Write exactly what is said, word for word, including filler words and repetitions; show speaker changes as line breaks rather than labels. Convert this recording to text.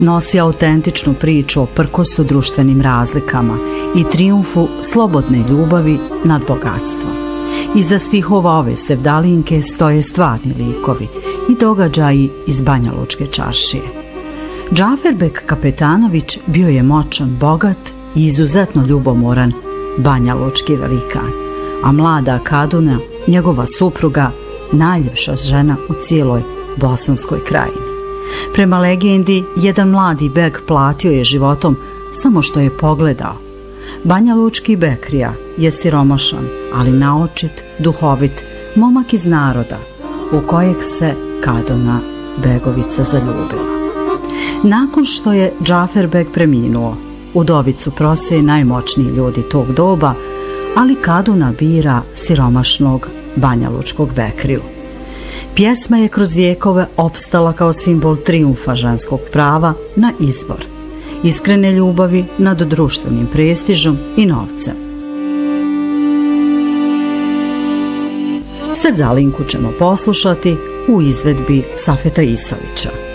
nosi autentičnu priču o prkosu društvenim razlikama i trijumfu slobodne ljubavi nad bogatstvom. Iza stihova ove sevdalinke stoje stvarni likovi i događaji iz Banjalučke čaršije. Džaferbek Kapetanović bio je moćan, bogat i izuzetno ljubomoran banjalučki velikan, a mlada Kaduna, njegova supruga, najljepša žena u cijeloj Bosanskoj krajini. Prema legendi, jedan mladi beg platio je životom samo što je pogledao. Banjalučki Bekrija je siromašan, ali naočit, duhovit, momak iz naroda u kojeg se Kaduna Begovica zaljubila. Nakon što je Džaferbek preminuo, udovicu prose najmoćniji ljudi tog doba, ali Kaduna bira siromašnog banjalučkog Bekriju. Pjesma je kroz vijekove opstala kao simbol trijumfa ženskog prava na izbor, iskrene ljubavi nad društvenim prestižom i novcem. Sevdalinku ćemo poslušati u izvedbi Safeta Isovića.